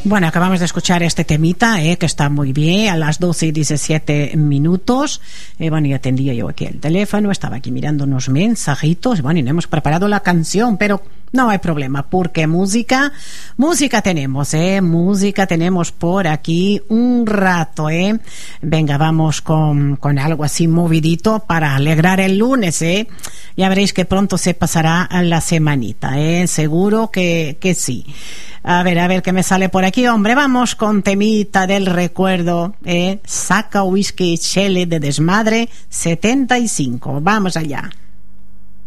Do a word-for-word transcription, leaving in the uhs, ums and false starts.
Bueno, acabamos de escuchar este temita, eh, que está muy bien, a las doce y diecisiete minutos. Eh, bueno, y atendía yo aquí el teléfono, estaba aquí mirando unos mensajitos, bueno, y no hemos preparado la canción, pero no hay problema, porque música, música tenemos, eh, música tenemos por aquí un rato, eh. Venga, vamos con, con algo así movidito para alegrar el lunes, eh. Ya veréis que pronto se pasará la semanita, eh, seguro que, que sí. A ver, a ver qué me sale por aquí, hombre. Vamos con temita del recuerdo, eh. Saca Whisky Chele de Desmadre setenta y cinco. Vamos allá.